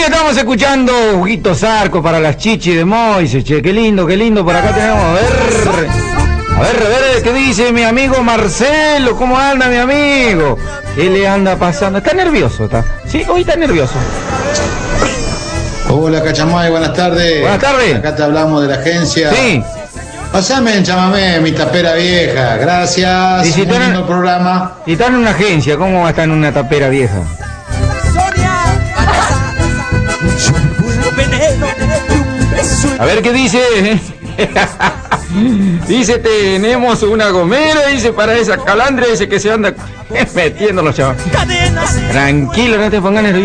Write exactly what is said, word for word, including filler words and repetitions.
estamos escuchando Juguito Zarco para las chichis de Moise, che, qué lindo, qué lindo, por acá tenemos, a ver, a ver, a ver, ¿qué dice mi amigo Marcelo? ¿Cómo anda mi amigo? ¿Qué le anda pasando? Está nervioso, ¿está? Sí, hoy está nervioso. Hola Cachamay, buenas tardes. Buenas tardes. Acá te hablamos de la agencia. Sí. Pasame en chamamé, mi tapera vieja, gracias, Y si un están- lindo programa. Si está en una agencia, ¿cómo va a estar en una tapera vieja? A ver qué dice. Dice, tenemos una gomera, dice, para esa calandra, dice que se anda metiendo los chavos. Tranquilo, no te pongas nervioso.